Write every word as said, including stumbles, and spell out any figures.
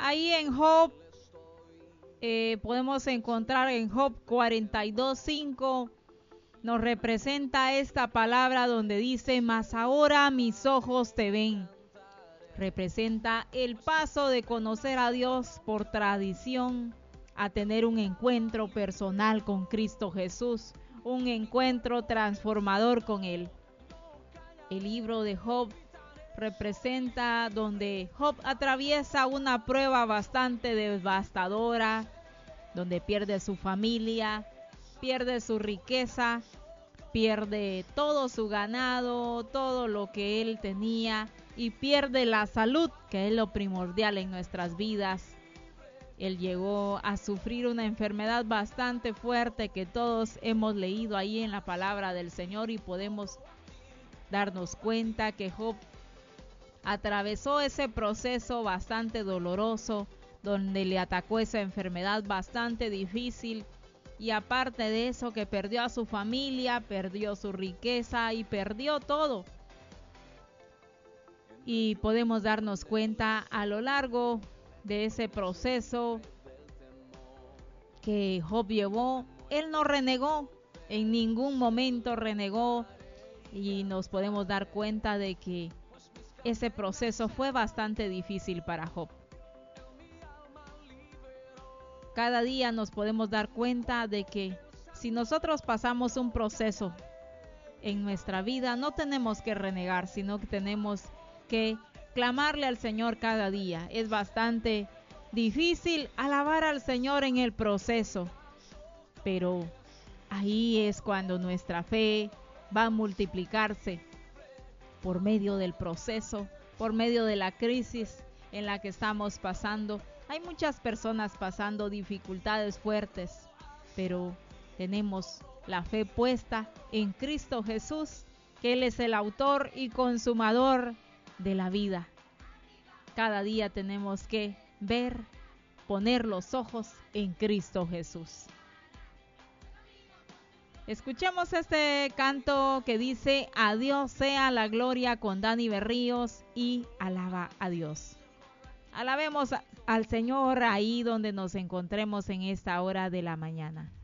ahí en Job, eh, podemos encontrar en Job cuarenta y dos, cinco, nos representa esta palabra donde dice, mas ahora mis ojos te ven. Representa el paso de conocer a Dios por tradición a tener un encuentro personal con Cristo Jesús, un encuentro transformador con Él. El libro de Job representa donde Job atraviesa una prueba bastante devastadora, donde pierde su familia, pierde su riqueza, pierde todo su ganado, todo lo que él tenía, y pierde la salud, que es lo primordial en nuestras vidas. Él llegó a sufrir una enfermedad bastante fuerte que todos hemos leído ahí en la palabra del Señor, y podemos darnos cuenta que Job atravesó ese proceso bastante doloroso, donde le atacó esa enfermedad bastante difícil, y aparte de eso que perdió a su familia, perdió su riqueza y perdió todo. Y podemos darnos cuenta a lo largo de ese proceso que Job llevó, él no renegó, en ningún momento renegó, y nos podemos dar cuenta de que ese proceso fue bastante difícil para Job. Cada día nos podemos dar cuenta de que si nosotros pasamos un proceso en nuestra vida, no tenemos que renegar, sino que tenemos que clamarle al Señor cada día. Es bastante difícil alabar al Señor en el proceso, pero ahí es cuando nuestra fe va a multiplicarse por medio del proceso, por medio de la crisis en la que estamos pasando. Hay muchas personas pasando dificultades fuertes, pero tenemos la fe puesta en Cristo Jesús, que Él es el autor y consumador de la vida. Cada día tenemos que ver, poner los ojos en Cristo Jesús. Escuchemos este canto que dice, a Dios sea la gloria, con Dani Berríos, y alaba a Dios. Alabemos al Señor ahí donde nos encontremos en esta hora de la mañana.